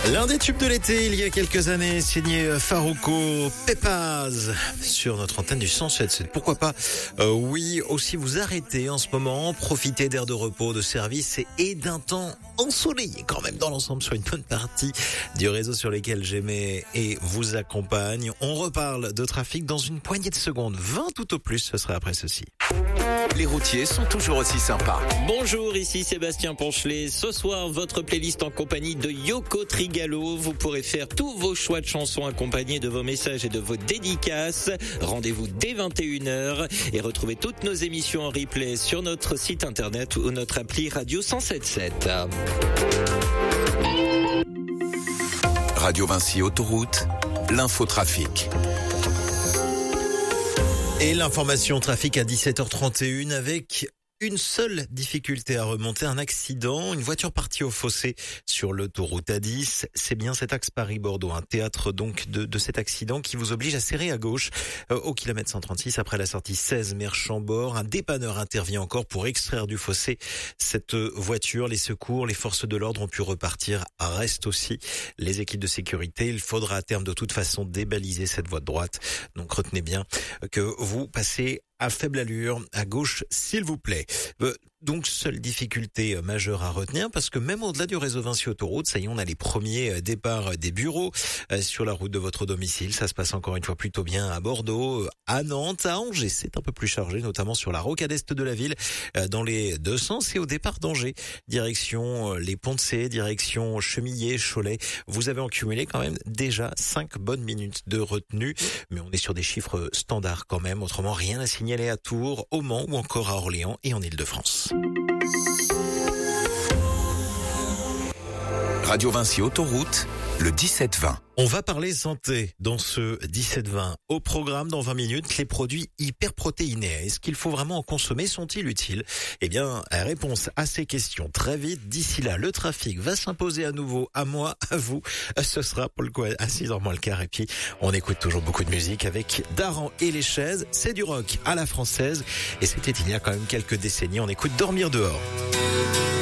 L'un des tubes de l'été, il y a quelques années, signé Farruko, Pepaz, sur notre antenne du 107.7. Pourquoi pas, oui, aussi vous arrêter en ce moment, profiter d'air de repos, de service et d'un temps ensoleillé quand même dans l'ensemble sur une bonne partie du réseau sur lesquels j'aimais et vous accompagne. On reparle de trafic dans une poignée de secondes, 20 tout au plus, ce sera après ceci. Les routiers sont toujours aussi sympas. Bonjour, ici Sébastien Ponchelet. Ce soir, votre playlist en compagnie de Yoko Trigalo. Vous pourrez faire tous vos choix de chansons accompagnés de vos messages et de vos dédicaces. Rendez-vous dès 21h et retrouvez toutes nos émissions en replay sur notre site internet ou notre appli Radio 107.7. Radio Vinci Autoroute, l'infotrafic. Et l'information trafic à 17h31 avec une seule difficulté à remonter, un accident, une voiture partie au fossé sur l'autoroute A10. C'est bien cet axe Paris-Bordeaux, un théâtre donc de cet accident qui vous oblige à serrer à gauche au kilomètre 136 après la sortie 16 Mer-Chambord. Un dépanneur intervient encore pour extraire du fossé cette voiture. Les secours, les forces de l'ordre ont pu repartir. Restent aussi les équipes de sécurité. Il faudra à terme de toute façon débaliser cette voie de droite. Donc retenez bien que vous passez à faible allure, à gauche, s'il vous plaît. Donc, seule difficulté majeure à retenir, parce que même au-delà du réseau Vinci Autoroute, ça y est, on a les premiers départs des bureaux sur la route de votre domicile. Ça se passe encore une fois plutôt bien à Bordeaux, à Nantes, à Angers. C'est un peu plus chargé, notamment sur la rocade est de la ville, dans les deux sens. Et au départ d'Angers, direction les Ponts de Cé, direction Chemillé, Cholet. Vous avez accumulé quand même déjà 5 bonnes minutes de retenue. Mais on est sur des chiffres standards quand même. Autrement, rien à signaler à Tours, au Mans ou encore à Orléans et en Île-de-France. Radio Vinci Autoroute, le 17-20. On va parler santé dans ce 17-20. Au programme, dans 20 minutes, les produits hyperprotéinés. Est-ce qu'il faut vraiment en consommer? Sont-ils utiles? Eh bien, réponse à ces questions très vite. D'ici là, le trafic va s'imposer à nouveau à moi, à vous. Ce sera pour le coup à 6h moins le quart. Et puis, on écoute toujours beaucoup de musique avec Daran et les chaises. C'est du rock à la française. Et c'était il y a quand même quelques décennies. On écoute Dormir dehors.